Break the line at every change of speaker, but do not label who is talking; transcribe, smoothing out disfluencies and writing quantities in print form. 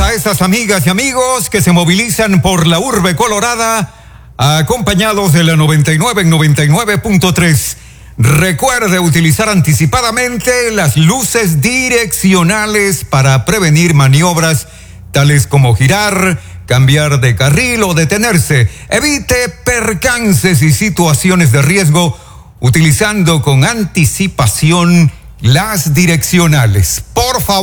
a esas amigas y amigos que se movilizan por la urbe colorada, acompañados de la 99 en 99.3. Recuerde utilizar anticipadamente las luces direccionales para prevenir maniobras tales como girar, cambiar de carril o detenerse. Evite percances y situaciones de riesgo utilizando con anticipación las direccionales. Por favor.